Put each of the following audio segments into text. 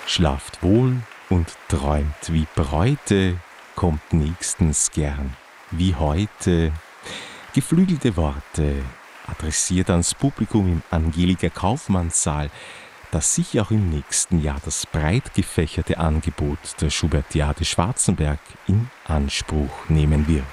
Schlaft wohl und träumt wie Bräute, kommt nächstens gern wie heute. Geflügelte Worte, adressiert ans Publikum im Angelika Kaufmannssaal, das sich auch im nächsten Jahr das breit gefächerte Angebot der Schubertiade Schwarzenberg in Anspruch nehmen wird.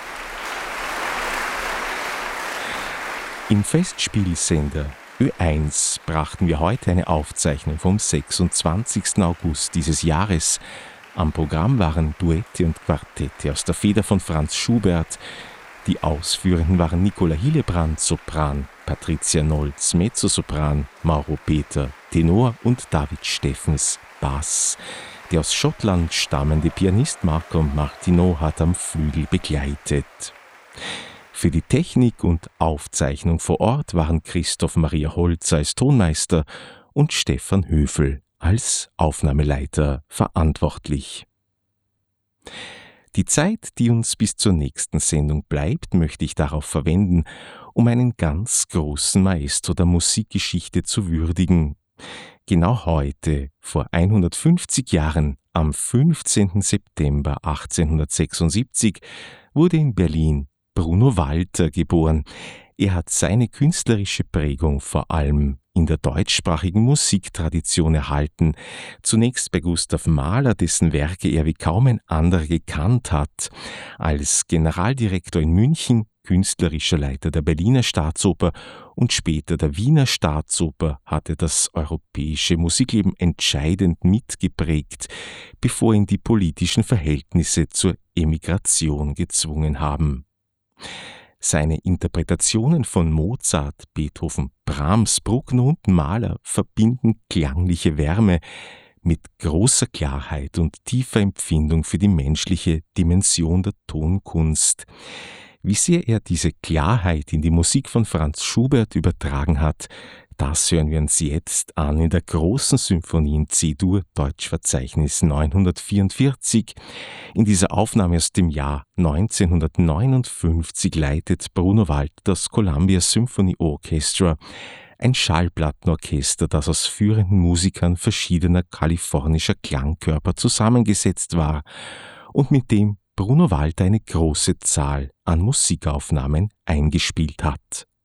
Im Festspielsender Ö1 brachten wir heute eine Aufzeichnung vom 26. August dieses Jahres. Am Programm waren Duette und Quartette aus der Feder von Franz Schubert. Die Ausführenden waren Nicola Hillebrand, Sopran, Patricia Nolz, Mezzosopran, Mauro Peter, Tenor und David Steffens, Bass. Der aus Schottland stammende Pianist Malcolm Martineau hat am Flügel begleitet. Für die Technik und Aufzeichnung vor Ort waren Christoph Maria Holz als Tonmeister und Stefan Höfel als Aufnahmeleiter verantwortlich. Die Zeit, die uns bis zur nächsten Sendung bleibt, möchte ich darauf verwenden, um einen ganz großen Maestro der Musikgeschichte zu würdigen. Genau heute, vor 150 Jahren, am 15. September 1876, wurde in Berlin Bruno Walter geboren. Er hat seine künstlerische Prägung vor allem in der deutschsprachigen Musiktradition erhalten. Zunächst bei Gustav Mahler, dessen Werke er wie kaum ein anderer gekannt hat. Als Generaldirektor in München, künstlerischer Leiter der Berliner Staatsoper und später der Wiener Staatsoper hat er das europäische Musikleben entscheidend mitgeprägt, bevor ihn die politischen Verhältnisse zur Emigration gezwungen haben. Seine Interpretationen von Mozart, Beethoven, Brahms, Bruckner und Mahler verbinden klangliche Wärme mit großer Klarheit und tiefer Empfindung für die menschliche Dimension der Tonkunst. Wie sehr er diese Klarheit in die Musik von Franz Schubert übertragen hat, das hören wir uns jetzt an in der großen Symphonie in C-Dur, Deutschverzeichnis 944. In dieser Aufnahme aus dem Jahr 1959 leitet Bruno Walter das Columbia Symphony Orchestra, ein Schallplattenorchester, das aus führenden Musikern verschiedener kalifornischer Klangkörper zusammengesetzt war und mit dem Bruno Walter eine große Zahl an Musikaufnahmen eingespielt hat.